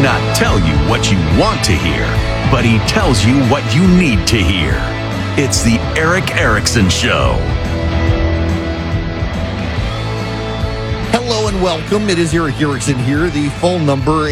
not tell you what you want to hear, but he tells you what you need to hear. It's the Erick Erickson Show. Hello and welcome. It is Erick Erickson here. The phone number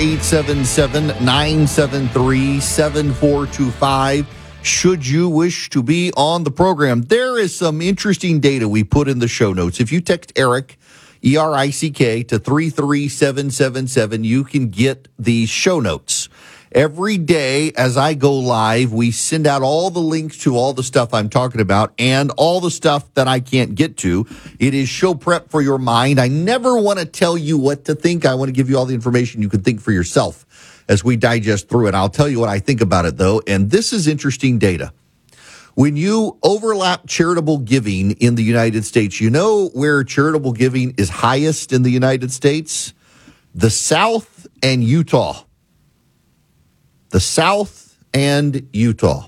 877-973-7425. Should you wish to be on the program, there is some interesting data we put in the show notes. If you text Erick, E-R-I-C-K, to 33777, you can get the show notes. Every day as I go live, we send out all the links to all the stuff I'm talking about and all the stuff that I can't get to. It is show prep for your mind. I never want to tell you what to think. I want to give you all the information you can think for yourself as we digest through it. I'll tell you what I think about it, though, and this is interesting data. When you overlap charitable giving in the United States, you know where charitable giving is highest in the United States? The South and Utah. The South and Utah.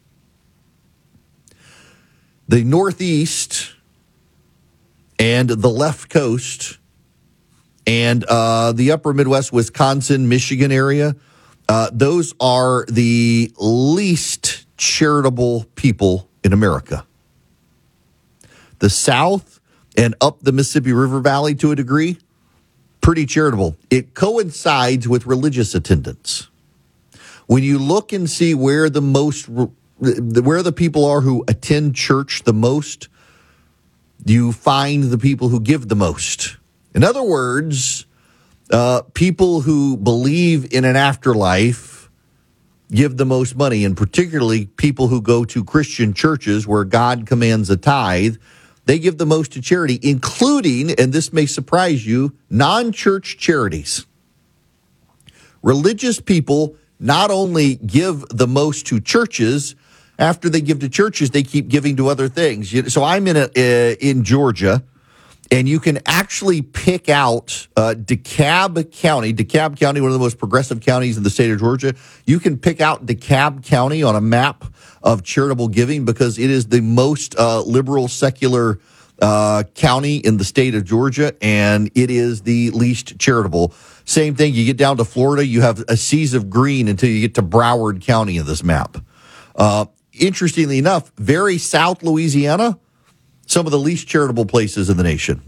The Northeast and the left coast and the upper Midwest, Wisconsin, Michigan area, those are the least charitable people in America. The South and up the Mississippi River Valley to a degree, pretty charitable. It coincides with religious attendance. When you look and see where the people are who attend church the most, you find the people who give the most. In other words, people who believe in an afterlife give the most money, and particularly people who go to Christian churches where God commands a tithe, they give the most to charity, including, and this may surprise you, non-church charities. Religious people not only give the most to churches, after they give to churches, they keep giving to other things. So I'm in Georgia, and you can actually pick out DeKalb County, one of the most progressive counties in the state of Georgia. You can pick out DeKalb County on a map of charitable giving because it is the most liberal, secular county in the state of Georgia, and it is the least charitable. Same thing, you get down to Florida, you have a seas of green until you get to Broward County in this map. Interestingly enough, very South Louisiana, some of the least charitable places in the nation.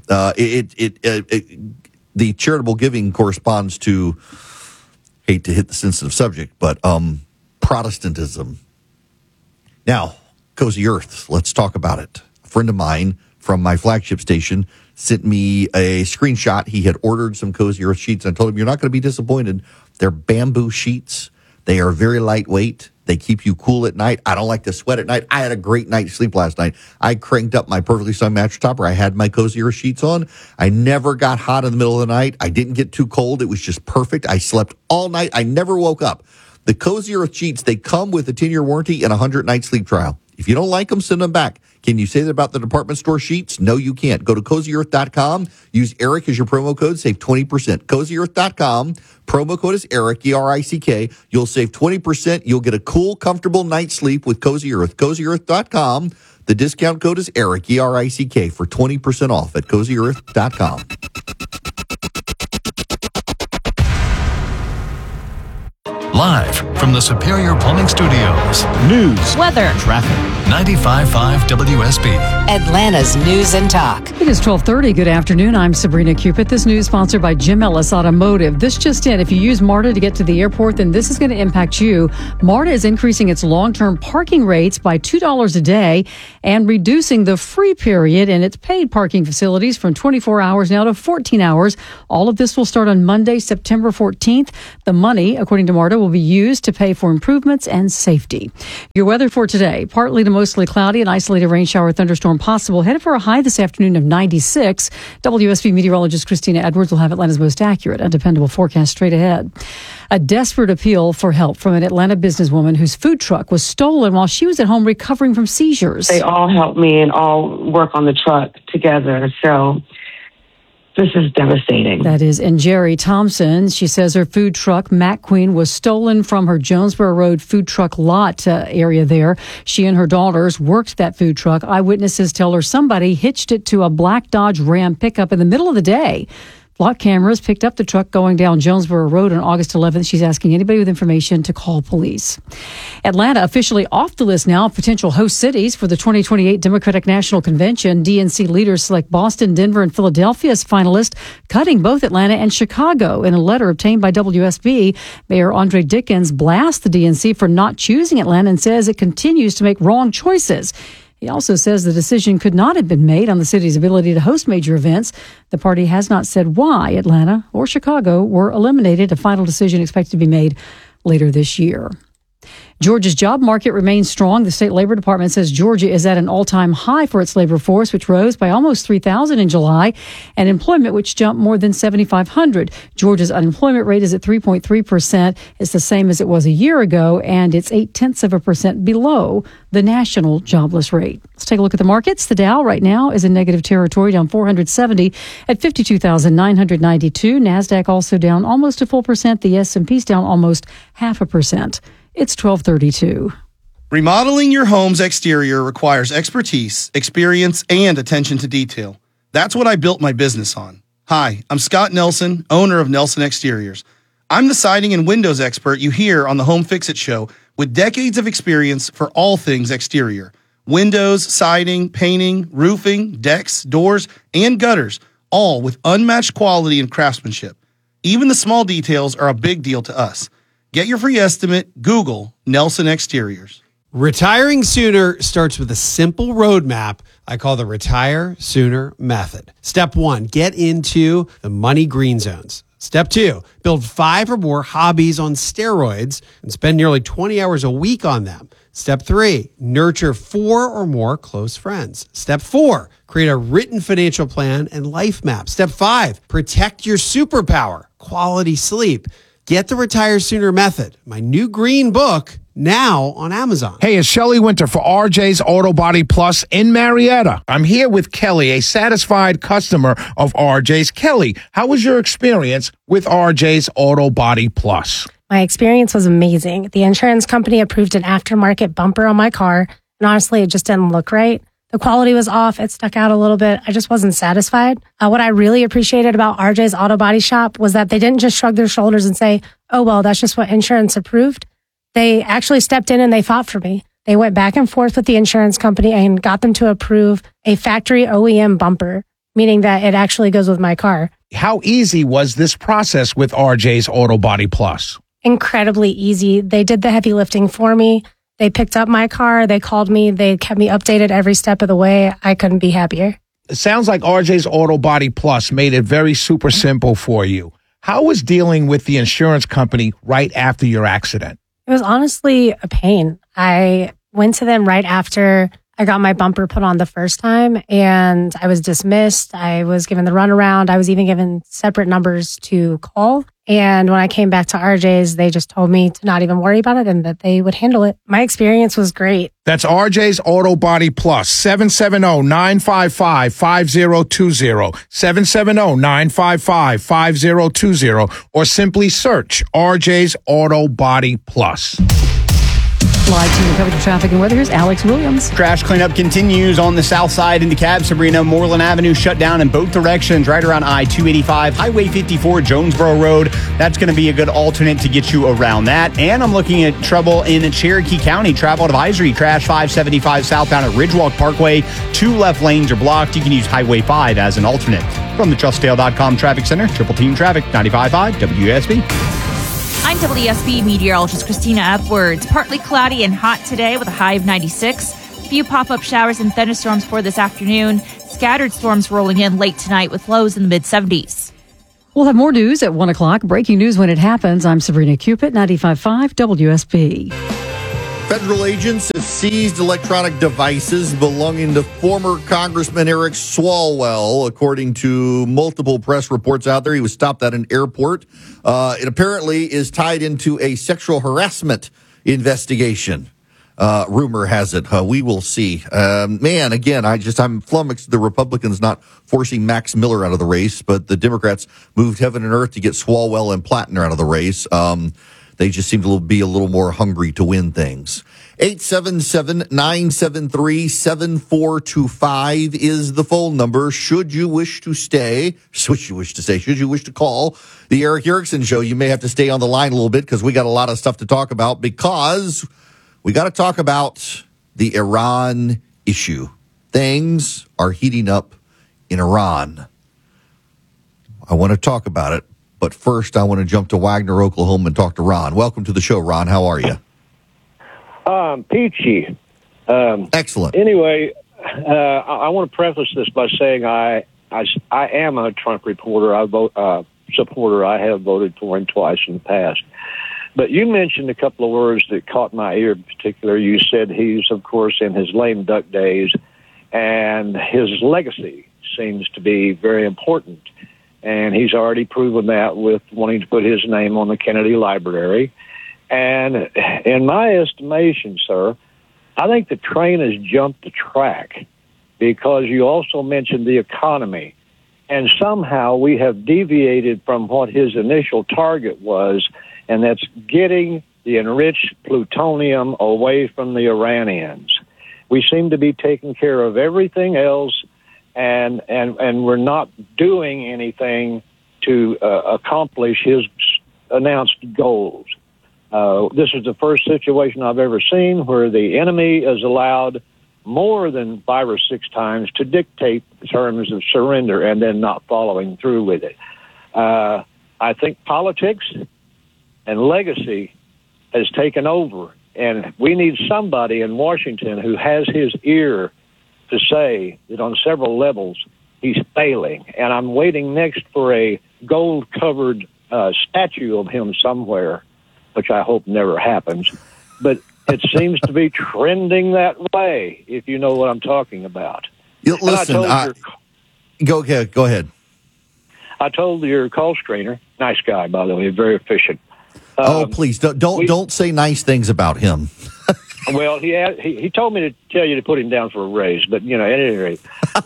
The charitable giving corresponds to, hate to hit the sensitive subject, but Protestantism. Now, Cozy Earth, let's talk about it. A friend of mine from my flagship station sent me a screenshot. He had ordered some Cozy Earth sheets, and I told him, you're not going to be disappointed. They're bamboo sheets. They are very lightweight. They keep you cool at night. I don't like to sweat at night. I had a great night's sleep last night. I cranked up my Perfectly Sun mattress topper. I had my Cozy Earth sheets on. I never got hot in the middle of the night. I didn't get too cold. It was just perfect. I slept all night. I never woke up. The Cozy Earth sheets, they come with a 10-year warranty and a 100-night sleep trial. If you don't like them, send them back. Can you say that about the department store sheets? No, you can't. Go to CozyEarth.com. Use Erick as your promo code. Save 20%. CozyEarth.com. Promo code is Erick, E-R-I-C-K. You'll save 20%. You'll get a cool, comfortable night's sleep with Cozy Earth. CozyEarth.com. The discount code is Erick, E-R-I-C-K, for 20% off at CozyEarth.com. Live from the Superior Plumbing Studios. News, weather, traffic. 95.5 WSB. Atlanta's News and Talk. It is 12:30. Good afternoon. I'm Sabrina Cupid. This news sponsored by Jim Ellis Automotive. This just in. If you use MARTA to get to the airport, then this is going to impact you. MARTA is increasing its long-term parking rates by $2 a day and reducing the free period in its paid parking facilities from 24 hours now to 14 hours. All of this will start on Monday, September 14th. The money, according to MARTA, will be used to pay for improvements and safety. Your weather for today, partly to mostly cloudy, an isolated rain shower thunderstorm possible. Headed for a high this afternoon of 96. WSB meteorologist Christina Edwards will have Atlanta's most accurate and dependable forecast straight ahead. A desperate appeal for help from an Atlanta businesswoman whose food truck was stolen while she was at home recovering from seizures. They all helped me and all work on the truck together. So this is devastating. That is. And Jerry Thompson, she says her food truck, Mac Queen, was stolen from her Jonesboro Road food truck lot area there. She and her daughters worked that food truck. Eyewitnesses tell her somebody hitched it to a black Dodge Ram pickup in the middle of the day. Block cameras picked up the truck going down Jonesboro Road on August 11th. She's asking anybody with information to call police. Atlanta officially off the list now of potential host cities for the 2028 Democratic National Convention. DNC leaders select Boston, Denver, and Philadelphia as finalists, cutting both Atlanta and Chicago. In a letter obtained by WSB, Mayor Andre Dickens blasts the DNC for not choosing Atlanta and says it continues to make wrong choices. He also says the decision could not have been made on the city's ability to host major events. The party has not said why Atlanta or Chicago were eliminated. A final decision expected to be made later this year. Georgia's job market remains strong. The state labor department says Georgia is at an all-time high for its labor force, which rose by almost 3,000 in July, and employment, which jumped more than 7,500. Georgia's unemployment rate is at 3.3%. It's the same as it was a year ago, and it's 0.8% below the national jobless rate. Let's take a look at the markets. The Dow right now is in negative territory, down 470 at 52,992. NASDAQ also down almost a full percent. The S&P's down almost 0.5%. It's 12:32. Remodeling your home's exterior requires expertise, experience, and attention to detail. That's what I built my business on. Hi, I'm Scott Nelson, owner of Nelson Exteriors. I'm the siding and windows expert you hear on the Home Fix-It Show with decades of experience for all things exterior. Windows, siding, painting, roofing, decks, doors, and gutters, all with unmatched quality and craftsmanship. Even the small details are a big deal to us. Get your free estimate. Google Nelson Exteriors. Retiring sooner starts with a simple roadmap I call the Retire Sooner Method. Step 1, get into the money green zones. Step 2, build 5 or more hobbies on steroids and spend nearly 20 hours a week on them. Step 3, nurture 4 or more close friends. Step 4, create a written financial plan and life map. Step 5, protect your superpower, quality sleep. Get the Retire Sooner Method, my new green book, now on Amazon. Hey, it's Shelley Winter for RJ's Auto Body Plus in Marietta. I'm here with Kelly, a satisfied customer of RJ's. Kelly, how was your experience with RJ's Auto Body Plus? My experience was amazing. The insurance company approved an aftermarket bumper on my car, and honestly, it just didn't look right. The quality was off. It stuck out a little bit. I just wasn't satisfied. What I really appreciated about RJ's Auto Body Shop was that they didn't just shrug their shoulders and say, oh, well, that's just what insurance approved. They actually stepped in and they fought for me. They went back and forth with the insurance company and got them to approve a factory OEM bumper, meaning that it actually goes with my car. How easy was this process with RJ's Auto Body Plus? Incredibly easy. They did the heavy lifting for me. They picked up my car. They called me. They kept me updated every step of the way. I couldn't be happier. It sounds like RJ's Auto Body Plus made it very super simple for you. How was dealing with the insurance company right after your accident? It was honestly a pain. I went to them right after I got my bumper put on the first time, and I was dismissed. I was given the runaround. I was even given separate numbers to call. And when I came back to RJ's, they just told me to not even worry about it and that they would handle it. My experience was great. That's RJ's Auto Body Plus, 770-955-5020, 770-955-5020, or simply search RJ's Auto Body Plus. Live team coverage of traffic and weather. Here's Alex Williams. Crash cleanup continues on the south side into Cab Sabrina. Moreland Avenue shut down in both directions right around I-285. Highway 54, Jonesboro Road. That's going to be a good alternate to get you around that. And I'm looking at trouble in Cherokee County. Travel advisory. Crash 575 southbound at Ridgewalk Parkway. 2 left lanes are blocked. You can use Highway 5 as an alternate. From the TrustDale.com Traffic Center, Triple Team Traffic, 95.5 WSB. I'm WSB meteorologist Christina Edwards. Partly cloudy and hot today with a high of 96. A few pop-up showers and thunderstorms for this afternoon. Scattered storms rolling in late tonight with lows in the mid-70s. We'll have more news at 1 o'clock. Breaking news when it happens. I'm Sabrina Cupid, 95.5 WSB. Federal agents have seized electronic devices belonging to former Congressman Eric Swalwell. According to multiple press reports out there, he was stopped at an airport. It apparently is tied into a sexual harassment investigation. Rumor has it. We will see. Man, again, I'm flummoxed. The Republicans not forcing Max Miller out of the race, but the Democrats moved heaven and earth to get Swalwell and Plattner out of the race. They just seem to be a little more hungry to win things. 877-973-7425 is the phone number. Should you wish to call the Erick Erickson Show, you may have to stay on the line a little bit because we got a lot of stuff to talk about, because we got to talk about the Iran issue. Things are heating up in Iran. I want to talk about it, but first I want to jump to Wagner, Oklahoma and talk to Ron. Welcome to the show, Ron. How are you? Peachy. Excellent. Anyway, I want to preface this by saying I am a Trump supporter. I have voted for him twice in the past. But you mentioned a couple of words that caught my ear in particular. You said he's, of course, in his lame duck days, and his legacy seems to be very important. And he's already proven that with wanting to put his name on the Kennedy Library. And in my estimation, sir, I think the train has jumped the track, because you also mentioned the economy. And somehow we have deviated from what his initial target was, and that's getting the enriched plutonium away from the Iranians. We seem to be taking care of everything else, and we're not doing anything to accomplish his announced goals. This is the first situation I've ever seen where the enemy is allowed more than 5 or 6 times to dictate the terms of surrender and then not following through with it. I think politics and legacy has taken over, and we need somebody in Washington who has his ear to say that on several levels he's failing. And I'm waiting next for a gold-covered statue of him somewhere, which I hope never happens. But it seems to be trending that way, if you know what I'm talking about. Listen, go ahead. I told your call screener, nice guy, by the way, very efficient. Please don't say nice things about him. Well, he told me to tell you to put him down for a raise, but at any rate,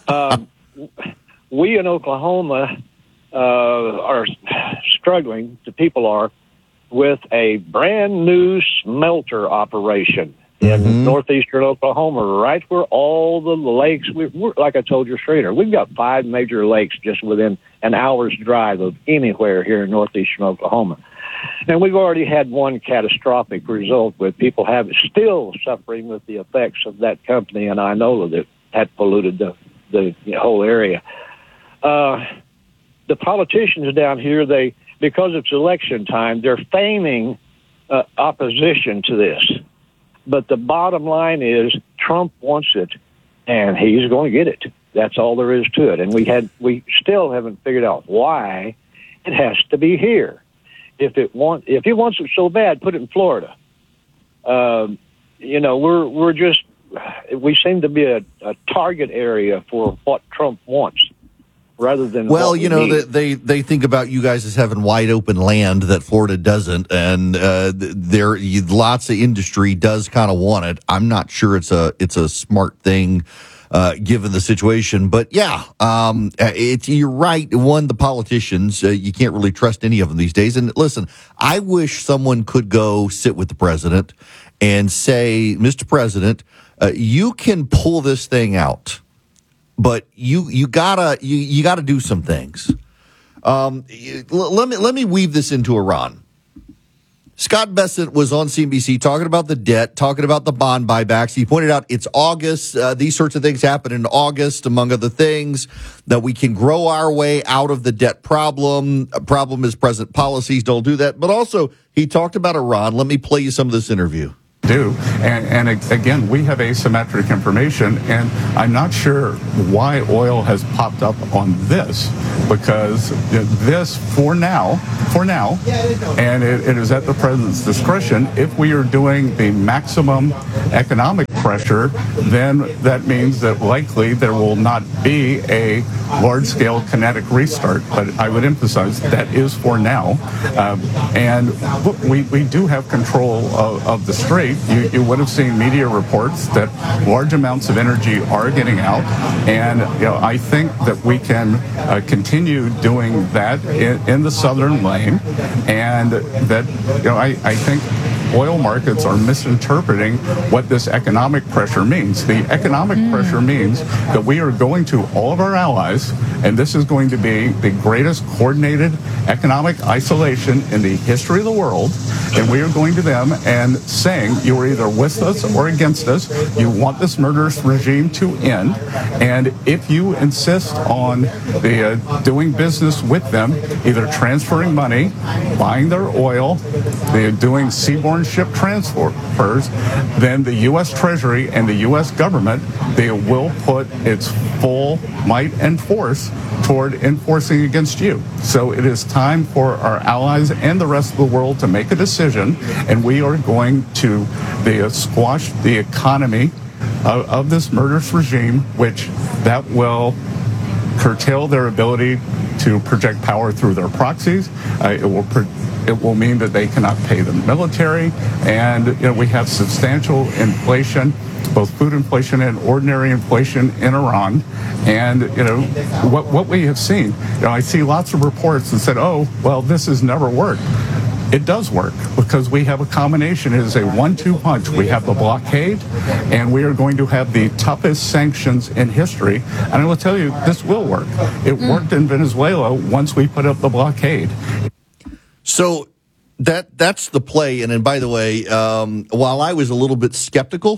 we in Oklahoma are struggling. The people are, with a brand new smelter operation in northeastern Oklahoma, right where all the lakes, we're, like I told your screener, we've got 5 major lakes just within an hour's drive of anywhere here in northeastern Oklahoma. And we've already had one catastrophic result with people still suffering with the effects of that company, and I know that it had polluted the whole area. The politicians down here, because it's election time, they're feigning opposition to this. But the bottom line is Trump wants it, and he's going to get it. That's all there is to it. And we still haven't figured out why it has to be here. If he wants it so bad, put it in Florida. We seem to be a target area for what Trump wants, rather than they think about you guys as having wide open land that Florida doesn't, and lots of industry does kind of want it. I'm not sure it's a smart thing given the situation, but you're right. The politicians, you can't really trust any of them these days. And listen, I wish someone could go sit with the president and say, Mr. President, you can pull this thing out, but you gotta do some things. Let me weave this into Iran. Scott Bessent was on CNBC talking about the debt, talking about the bond buybacks. He pointed out it's August. These sorts of things happen in August, among other things, that we can grow our way out of the debt problem. Problem is present policies don't do that. But also, he talked about Iran. Let me play you some of this interview. And again, we have asymmetric information, and I'm not sure why oil has popped up on this, because this for now, and it is at the president's discretion. If we are doing the maximum economic pressure, then that means that likely there will not be a large-scale kinetic restart. But I would emphasize that is for now, and we do have control of the Strait. you would have seen media reports that large amounts of energy are getting out, and I think that we can continue doing that in the southern lane, and that I think oil markets are misinterpreting what this economic pressure means. The economic pressure means that we are going to all of our allies, and this is going to be the greatest coordinated economic isolation in the history of the world, and we are going to them and saying, you are either with us or against us. You want this murderous regime to end, and if you insist on doing business with them, either transferring money, buying their oil, doing seaborne ship transfers, then the U.S. Treasury and the U.S. government, they will put its full might and force toward enforcing against you. So it is time for our allies and the rest of the world to make a decision, and we are going to squash the economy of this murderous regime, which that will curtail their ability to project power through their proxies. It will mean that they cannot pay the military, and we have substantial inflation, both food inflation and ordinary inflation in Iran. And what we have seen, I see lots of reports that said, oh, well, this has never worked. It does work because we have a combination. It is a 1-2 punch. We have the blockade, and we are going to have the toughest sanctions in history. And I will tell you, this will work. It worked in Venezuela once we put up the blockade. So that's the play. And then, by the way, while I was a little bit skeptical,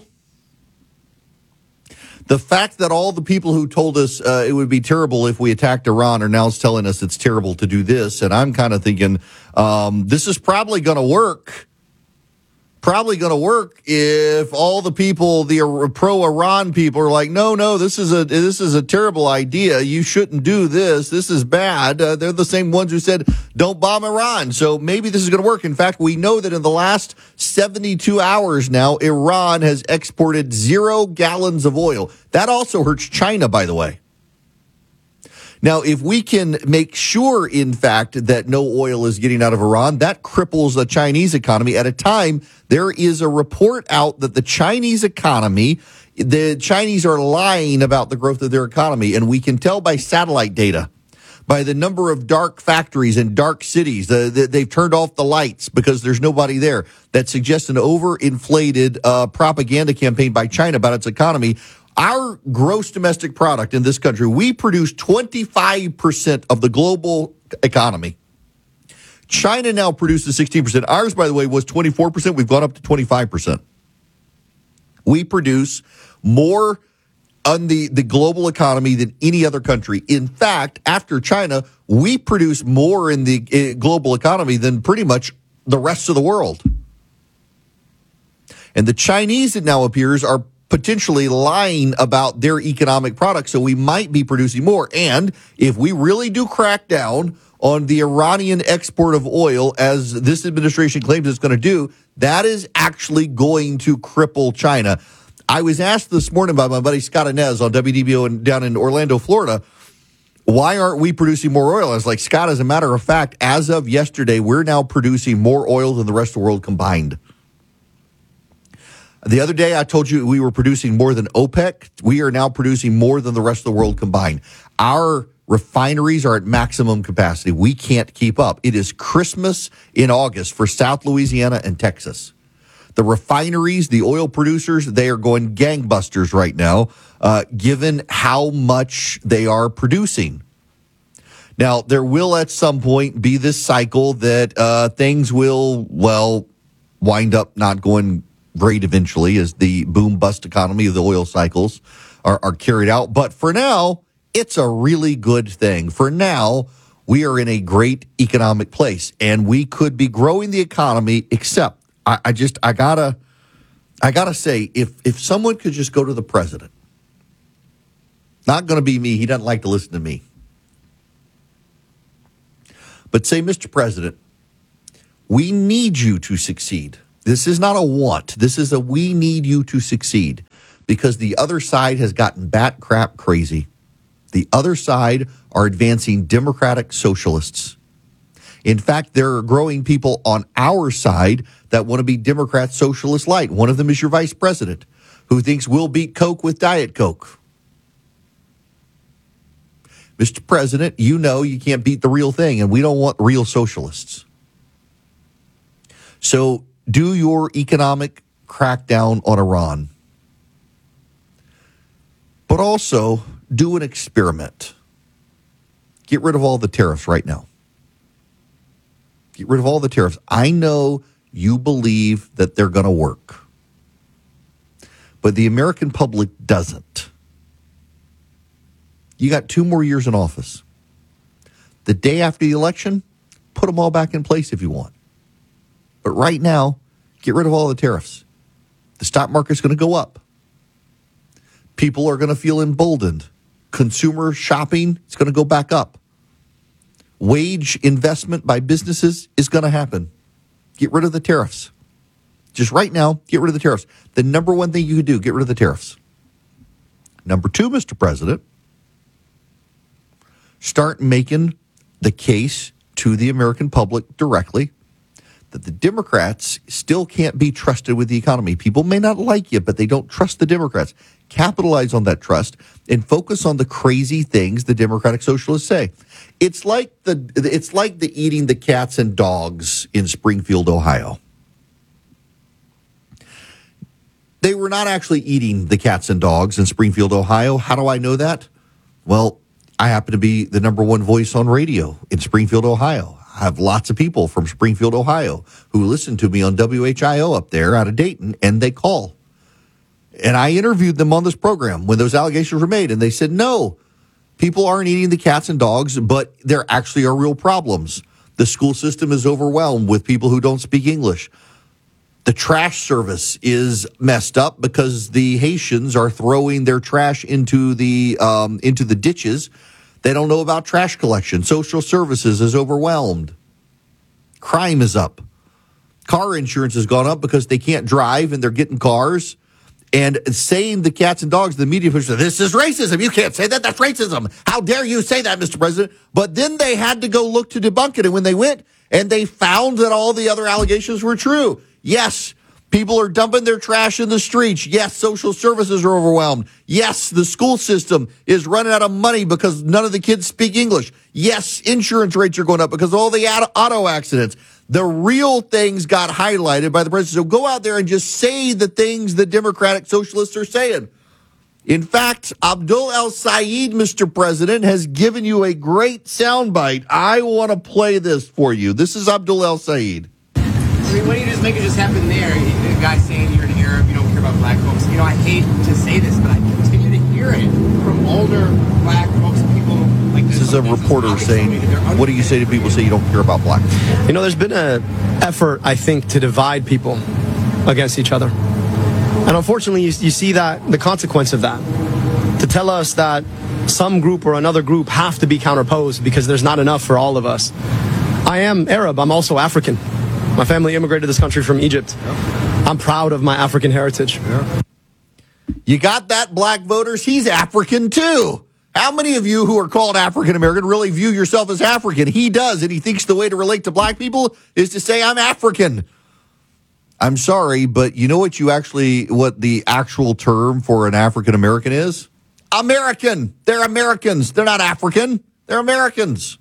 the fact that all the people who told us it would be terrible if we attacked Iran are now telling us it's terrible to do this. And I'm kind of thinking this is probably going to work. Probably going to work if all the people, the pro-Iran people, are like, no, this is a terrible idea. You shouldn't do this. This is bad. They're the same ones who said don't bomb Iran. So maybe this is going to work. In fact, we know that in the last 72 hours now, Iran has exported 0 gallons of oil. That also hurts China, by the way. Now, if we can make sure, in fact, that no oil is getting out of Iran, that cripples the Chinese economy at a time. There is a report out that the Chinese are lying about the growth of their economy. And we can tell by satellite data, by the number of dark factories and dark cities. They've turned off the lights because there's nobody there. That suggests an overinflated propaganda campaign by China about its economy. Our gross domestic product in this country, we produce 25% of the global economy. China now produces 16%. Ours, by the way, was 24%. We've gone up to 25%. We produce more on the global economy than any other country. In fact, after China, we produce more in the global economy than pretty much the rest of the world. And the Chinese, it now appears, are potentially lying about their economic products, so we might be producing more. And if we really do crack down on the Iranian export of oil, as this administration claims it's going to do, that is actually going to cripple China. I was asked this morning by my buddy Scott Inez on WDBO down in Orlando, Florida, why aren't we producing more oil? I was like, Scott, as a matter of fact, as of yesterday, we're now producing more oil than the rest of the world combined. The other day, I told you we were producing more than OPEC. We are now producing more than the rest of the world combined. Our refineries are at maximum capacity. We can't keep up. It is Christmas in August for South Louisiana and Texas. The refineries, the oil producers, they are going gangbusters right now, given how much they are producing. Now, there will at some point be this cycle that things will, wind up not going great eventually as the boom-bust economy of the oil cycles are carried out. But for now, it's a really good thing. For now, we are in a great economic place, and we could be growing the economy, except I gotta say, if someone could just go to the president, not going to be me, he doesn't like to listen to me, but say, Mr. President, we need you to succeed. This is not a want. This is a we need you to succeed, because the other side has gotten bat crap crazy. The other side are advancing democratic socialists. In fact, there are growing people on our side that want to be Democrat socialist light. One of them is your vice president, who thinks we'll beat Coke with Diet Coke. Mr. President, you know you can't beat the real thing, and we don't want real socialists. So do your economic crackdown on Iran. But also do an experiment. Get rid of all the tariffs right now. Get rid of all the tariffs. I know you believe that they're going to work, but the American public doesn't. You got 2 more years in office. The day after the election, put them all back in place if you want. But right now, get rid of all the tariffs. The stock market's going to go up. People are going to feel emboldened. Consumer shopping is going to go back up. Wage investment by businesses is going to happen. Get rid of the tariffs. Just right now, get rid of the tariffs. The number one thing you could do, get rid of the tariffs. Number 2, Mr. President, start making the case to the American public directly that the Democrats still can't be trusted with the economy. People may not like you, but they don't trust the Democrats. Capitalize on that trust and focus on the crazy things the Democratic Socialists say. It's like the eating the cats and dogs in Springfield, Ohio. They were not actually eating the cats and dogs in Springfield, Ohio. How do I know that? Well, I happen to be the number one voice on radio in Springfield, Ohio. I have lots of people from Springfield, Ohio, who listen to me on WHIO up there out of Dayton, and they call. And I interviewed them on this program when those allegations were made, and they said, no, people aren't eating the cats and dogs, but there actually are real problems. The school system is overwhelmed with people who don't speak English. The trash service is messed up because the Haitians are throwing their trash into the ditches. They don't know about trash collection. Social services is overwhelmed. Crime is up. Car insurance has gone up because they can't drive and they're getting cars. And saying the cats and dogs, the media pushes, this is racism. You can't say that. That's racism. How dare you say that, Mr. President? But then they had to go look to debunk it. And when they went and they found that all the other allegations were true. Yes, people are dumping their trash in the streets. Yes, social services are overwhelmed. Yes, the school system is running out of money because none of the kids speak English. Yes, insurance rates are going up because of all the auto accidents. The real things got highlighted by the president. So go out there and just say the things the Democratic Socialists are saying. In fact, Abdul El-Sayed, Mr. President, has given you a great soundbite. I want to play this for you. This is Abdul El-Sayed. I mean, why don't you just make it just happen there? The guy saying you're an Arab, you don't care about black folks. You know, I hate to say this, but I continue to hear it from older black folks, people like this. This is a reporter saying, what do you say to people who say you don't care about black people? You know, there's been an effort, I think, to divide people against each other. And unfortunately, you see that the consequence of that. To tell us that some group or another group have to be counterposed because there's not enough for all of us. I am Arab. I'm also African. My family immigrated to this country from Egypt. I'm proud of my African heritage. You got that, black voters? He's African, too. How many of you who are called African American really view yourself as African? He does, and he thinks the way to relate to black people is to say, I'm African. I'm sorry, but you know what the actual term for an African American is? American. They're Americans. They're not African. They're Americans.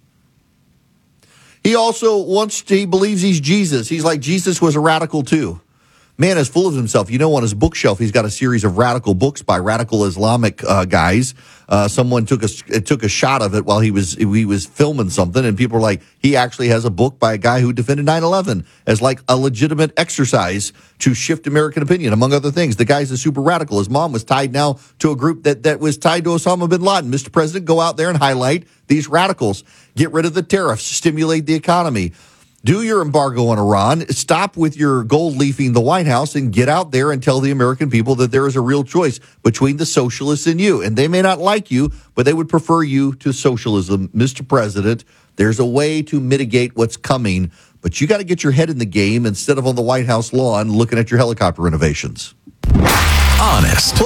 He also he believes he's Jesus. He's like Jesus was a radical too. Man is full of himself. You know, on his bookshelf, he's got a series of radical books by radical Islamic guys. Someone took a shot of it while he was filming something, and people were like, he actually has a book by a guy who defended 9/11 as like a legitimate exercise to shift American opinion, among other things. The guy's a super radical. His mom was tied now to a group that was tied to Osama bin Laden. Mr. President, go out there and highlight these radicals. Get rid of the tariffs. Stimulate the economy. Do your embargo on Iran. Stop with your gold leafing the White House and get out there and tell the American people that there is a real choice between the socialists and you. And they may not like you, but they would prefer you to socialism. Mr. President, there's a way to mitigate what's coming, but you got to get your head in the game instead of on the White House lawn looking at your helicopter renovations. Honest.